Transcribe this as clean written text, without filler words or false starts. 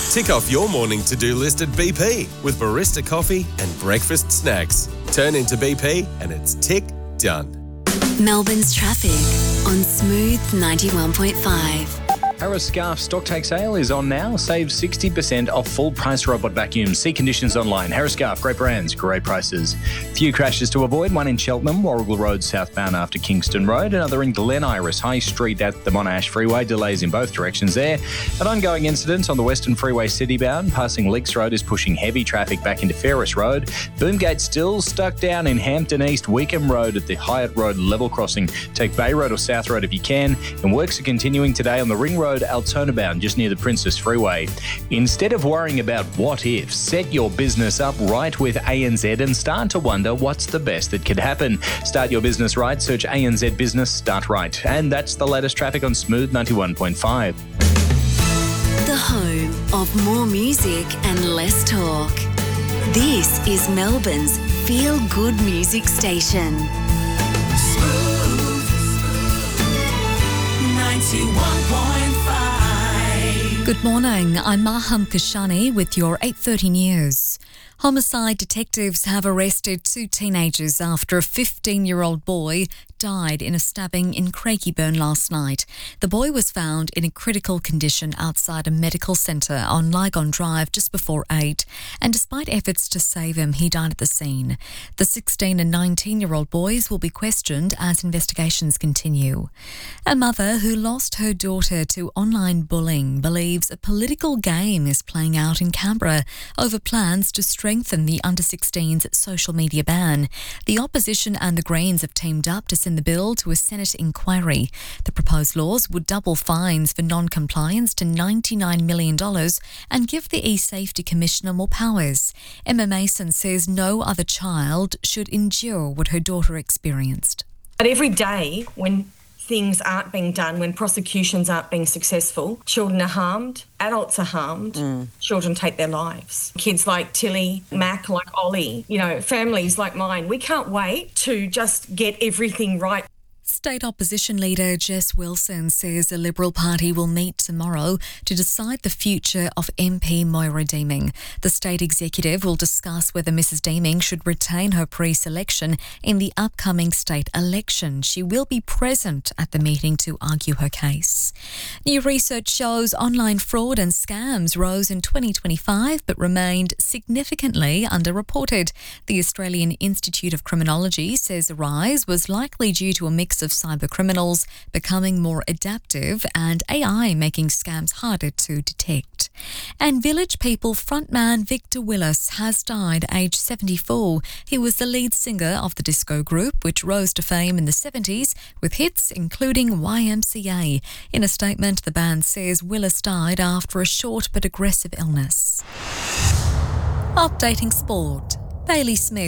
Tick off your morning to-do list at BP with barista coffee and breakfast snacks. Turn into BP and it's tick done. Melbourne's traffic on Smooth 91.5. Harris Scarf stock take sale is on now. Save 60% off full price robot vacuums. See conditions online. Harris Scarf, great brands, great prices. Few crashes to avoid. One in Cheltenham, Warrigal Road southbound after Kingston Road. Another in Glen Iris High Street at the Monash Freeway. Delays in both directions there. An ongoing incident on the Western Freeway citybound. Passing Leaks Road is pushing heavy traffic back into Ferris Road. Boomgate still stuck down in Hampton East, Weekham Road at the Hyatt Road level crossing. Take Bay Road or South Road if you can. And works are continuing today on the Ring Road Altona bound just near the Princess Freeway. Instead of worrying about what if, set your business up right with ANZ and start to wonder what's the best that could happen. Start your business right. Search ANZ Business Start Right. And that's the latest traffic on Smooth 91.5. The home of more music and less talk. This is Melbourne's feel-good music station. Smooth 91.5. Good morning, I'm Maham Kashani with your 8:30 news. Homicide detectives have arrested two teenagers after a 15-year-old boy died in a stabbing in Craigieburn last night. The boy was found in a critical condition outside a medical centre on Lygon Drive just before 8, and despite efforts to save him, he died at the scene. The 16 and 19-year-old boys will be questioned as investigations continue. A mother who lost her daughter to online bullying believes a political game is playing out in Canberra over plans to strengthen the under-16s social media ban. The opposition and the Greens have teamed up to send the bill to a Senate inquiry. The proposed laws would double fines for non-compliance to $99 million and give the eSafety Commissioner more powers. Emma Mason says no other child should endure what her daughter experienced. But every day when things aren't being done, when prosecutions aren't being successful, children are harmed, adults are harmed, children take their lives. Kids like Tilly, Mac, like Ollie, families like mine, we can't wait to just get everything right. State opposition leader Jess Wilson says the Liberal Party will meet tomorrow to decide the future of MP Moira Deeming. The state executive will discuss whether Mrs Deeming should retain her pre-selection in the upcoming state election. She will be present at the meeting to argue her case. New research shows online fraud and scams rose in 2025 but remained significantly underreported. The Australian Institute of Criminology says the rise was likely due to a mix of cyber criminals becoming more adaptive and AI making scams harder to detect. And Village People frontman Victor Willis has died aged 74. He was the lead singer of the disco group, which rose to fame in the 70s with hits including YMCA. In a statement, the band says Willis died after a short but aggressive illness. Updating sport. Bailey Smith